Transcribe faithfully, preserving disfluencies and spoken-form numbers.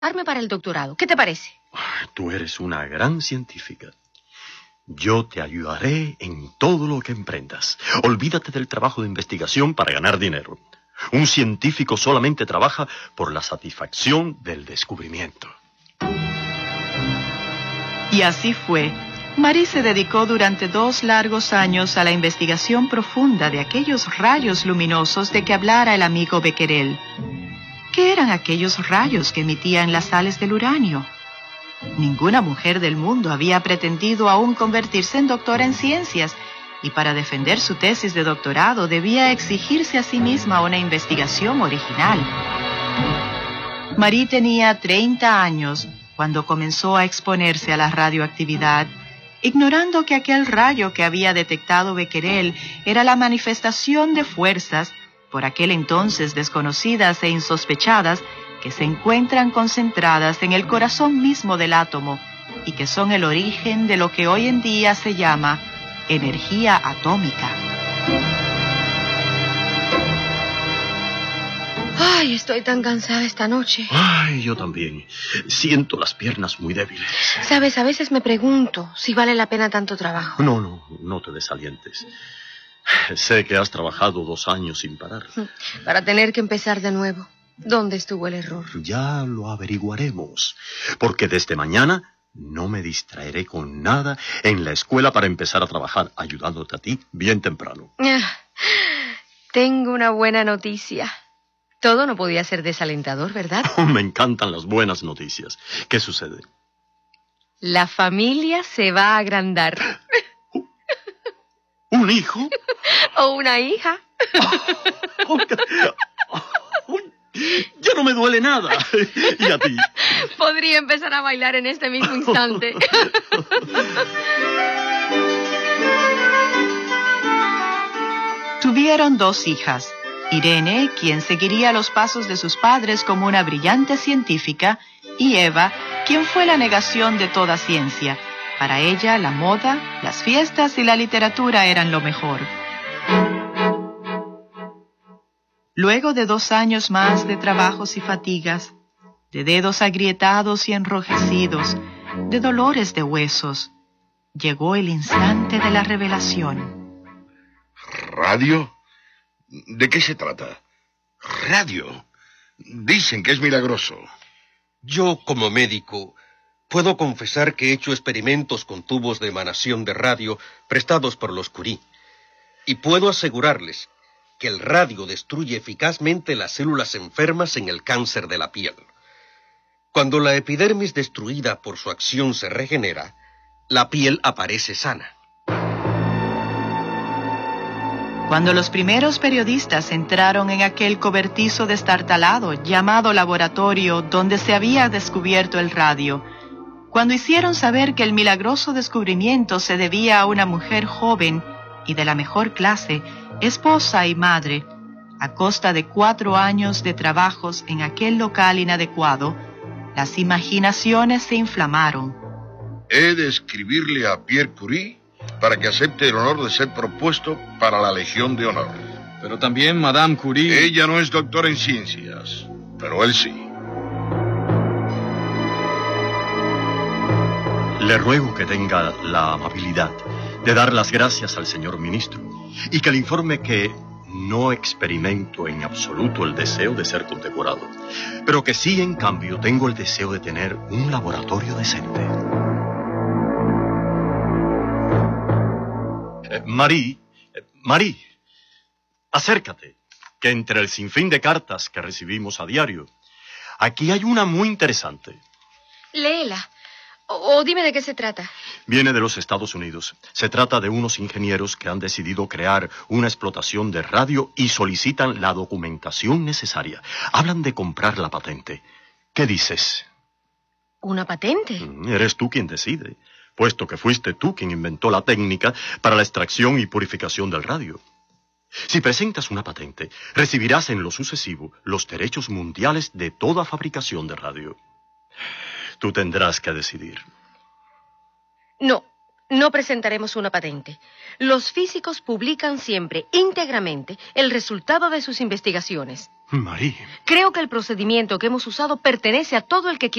arme para el doctorado. ¿Qué te parece? Tú eres una gran científica. Yo te ayudaré en todo lo que emprendas. Olvídate del trabajo de investigación para ganar dinero. Un científico solamente trabaja por la satisfacción del descubrimiento. Y así fue. Marie se dedicó durante dos largos años a la investigación profunda de aquellos rayos luminosos de que hablara el amigo Becquerel. ¿Qué eran aquellos rayos que emitían las sales del uranio? Ninguna mujer del mundo había pretendido aún convertirse en doctora en ciencias, y para defender su tesis de doctorado debía exigirse a sí misma una investigación original. Marie tenía treinta años cuando comenzó a exponerse a la radioactividad, ignorando que aquel rayo que había detectado Becquerel era la manifestación de fuerzas, por aquel entonces desconocidas e insospechadas, que se encuentran concentradas en el corazón mismo del átomo y que son el origen de lo que hoy en día se llama energía atómica. Ay, estoy tan cansada esta noche. Ay, yo también. Siento las piernas muy débiles. Sabes, a veces me pregunto si vale la pena tanto trabajo. No, no, no te desalientes. Sé que has trabajado dos años sin parar. Para tener que empezar de nuevo. ¿Dónde estuvo el error? Ya lo averiguaremos, porque desde mañana no me distraeré con nada en la escuela para empezar a trabajar ayudándote a ti bien temprano. Ah, tengo una buena noticia. Todo no podía ser desalentador, ¿verdad? Oh, me encantan las buenas noticias. ¿Qué sucede? La familia se va a agrandar. ¿Un hijo? ¿O una hija? Oh, oh, oh, ya no me duele nada. ¿Y a ti? Podría empezar a bailar en este mismo instante. Tuvieron dos hijas. Irene, quien seguiría los pasos de sus padres como una brillante científica, y Eva, quien fue la negación de toda ciencia. Para ella, la moda, las fiestas y la literatura eran lo mejor. Luego de dos años más de trabajos y fatigas, de dedos agrietados y enrojecidos, de dolores de huesos, llegó el instante de la revelación. ¿Radio? ¿De qué se trata? ¿Radio? Dicen que es milagroso. Yo, como médico, puedo confesar que he hecho experimentos con tubos de emanación de radio prestados por los Curie, y puedo asegurarles que el radio destruye eficazmente las células enfermas en el cáncer de la piel. Cuando la epidermis destruida por su acción se regenera, la piel aparece sana. Cuando los primeros periodistas entraron en aquel cobertizo destartalado llamado laboratorio donde se había descubierto el radio, cuando hicieron saber que el milagroso descubrimiento se debía a una mujer joven y de la mejor clase, esposa y madre, a costa de cuatro años de trabajos en aquel local inadecuado, las imaginaciones se inflamaron. He de escribirle a Pierre Curie para que acepte el honor de ser propuesto para la Legión de Honor. Pero también Madame Curie... Ella no es doctora en ciencias, pero él sí. Le ruego que tenga la amabilidad de dar las gracias al señor ministro y que le informe que no experimento en absoluto el deseo de ser condecorado, pero que sí, en cambio, tengo el deseo de tener un laboratorio decente. Eh, Marie, eh, Marie, acércate, que entre el sinfín de cartas que recibimos a diario, aquí hay una muy interesante. Léela. O, o dime de qué se trata. Viene de los Estados Unidos. Se trata de unos ingenieros que han decidido crear una explotación de radio y solicitan la documentación necesaria. Hablan de comprar la patente. ¿Qué dices? ¿Una patente? Eres tú quien decide, puesto que fuiste tú quien inventó la técnica para la extracción y purificación del radio. Si presentas una patente, recibirás en lo sucesivo los derechos mundiales de toda fabricación de radio. Tú tendrás que decidir. No, no presentaremos una patente. Los físicos publican siempre, íntegramente, el resultado de sus investigaciones. Marie. Creo que el procedimiento que hemos usado pertenece a todo el que quiere